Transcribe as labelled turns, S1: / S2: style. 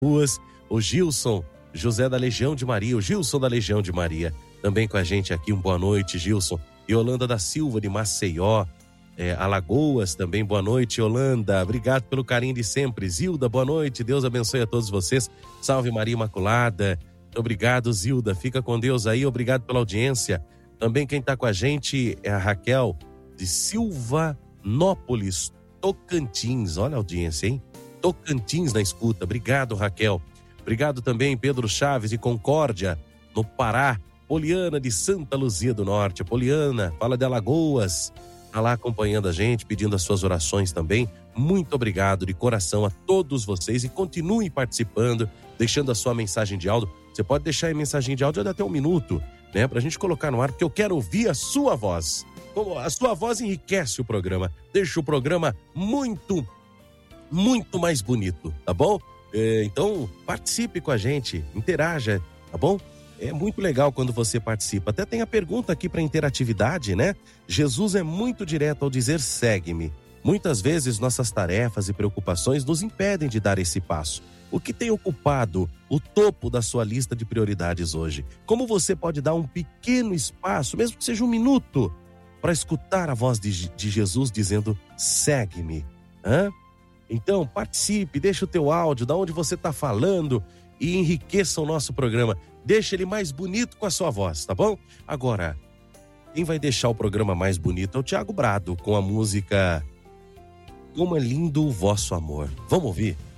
S1: ruas. O Gilson, José da Legião de Maria, o Gilson da Legião de Maria, também com a gente aqui. Boa noite, Gilson. Yolanda da Silva, de Maceió, Alagoas também. Boa noite, Yolanda. Obrigado pelo carinho de sempre. Zilda, boa noite. Deus abençoe a todos vocês. Salve Maria Imaculada. Obrigado, Zilda. Fica com Deus aí. Obrigado pela audiência. Também quem está com a gente é a Raquel, de Silvanópolis, Tocantins. Olha a audiência, hein? Tocantins na escuta. Obrigado, Raquel. Obrigado também, Pedro Chaves, de Concórdia, no Pará. Poliana, de Santa Luzia do Norte. Poliana, fala de Alagoas. Está lá acompanhando a gente, pedindo as suas orações também. Muito obrigado de coração a todos vocês e continuem participando, deixando a sua mensagem de áudio. Você pode deixar a mensagem de áudio de até 1 minuto, né? Pra gente colocar no ar, porque eu quero ouvir a sua voz. A sua voz enriquece o programa, deixa o programa muito, muito mais bonito, tá bom? Então, participe com a gente, interaja, tá bom? É muito legal quando você participa. Até tem a pergunta aqui para interatividade, né? Jesus é muito direto ao dizer segue-me. Muitas vezes nossas tarefas e preocupações nos impedem de dar esse passo. O que tem ocupado o topo da sua lista de prioridades hoje? Como você pode dar um pequeno espaço, mesmo que seja 1 minuto, para escutar a voz de Jesus dizendo segue-me? Então, participe, deixa o teu áudio, da onde você está falando, e enriqueça o nosso programa. Deixa ele mais bonito com a sua voz, tá bom? Agora, quem vai deixar o programa mais bonito é o Thiago Brado, com a música Como é Lindo o Vosso Amor. Vamos ouvir?